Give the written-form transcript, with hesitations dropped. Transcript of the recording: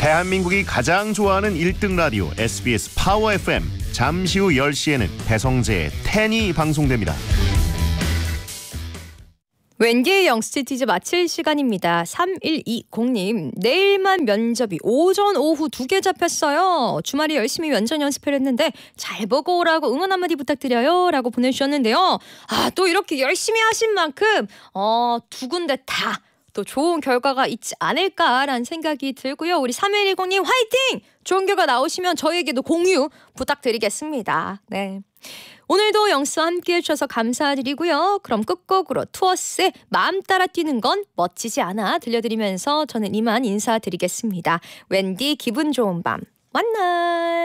대한민국이 가장 좋아하는 1등 라디오 SBS 파워 FM. 잠시 후 10시에는 배성재의 10이 방송됩니다. 웬디의 영스티즈 마칠 시간입니다. 3120님, 내일만 면접이 오전 오후 2개 잡혔어요. 주말에 열심히 면접 연습을 했는데 잘 보고 오라고 응원 한마디 부탁드려요 라고 보내주셨는데요. 또 이렇게 열심히 하신 만큼 두 군데 다 또 좋은 결과가 있지 않을까라는 생각이 들고요. 우리 3110님 화이팅! 좋은 결과 나오시면 저희에게도 공유 부탁드리겠습니다. 네. 오늘도 영스와 함께 해주셔서 감사드리고요. 그럼 끝곡으로 투어스의 마음 따라 뛰는 건 멋지지 않아 들려드리면서 저는 이만 인사드리겠습니다. 웬디 기분 좋은 밤 만날.